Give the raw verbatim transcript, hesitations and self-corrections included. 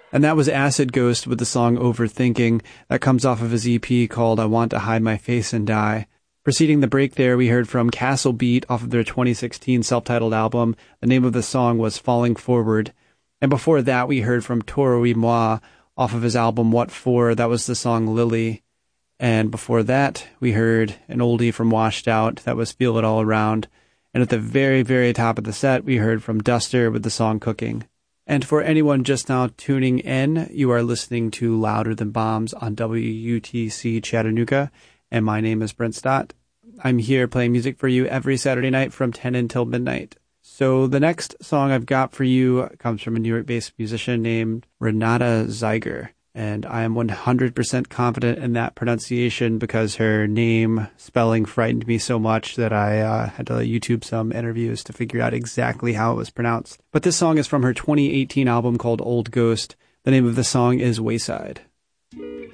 And that was Acid Ghost with the song Overthinking. That comes off of his E P called I Want to Hide My Face and Die. Preceding the break there, we heard from Castle Beat off of their twenty sixteen self-titled album. The name of the song was Falling Forward. And before that, we heard from Toro y Moi off of his album What For. That was the song Lily. And before that, we heard an oldie from Washed Out. That was Feel It All Around. And at the very, very top of the set, we heard from Duster with the song Cooking. And for anyone just now tuning in, you are listening to Louder Than Bombs on W U T C Chattanooga, and my name is Brent Stott. I'm here playing music for you every Saturday night from ten until midnight. So the next song I've got for you comes from a New York-based musician named Renata Zeiger, and I am one hundred percent confident in that pronunciation because her name spelling frightened me so much that I uh, had to YouTube some interviews to figure out exactly how it was pronounced. But this song is from her twenty eighteen album called Old Ghost. The name of the song is Wayside.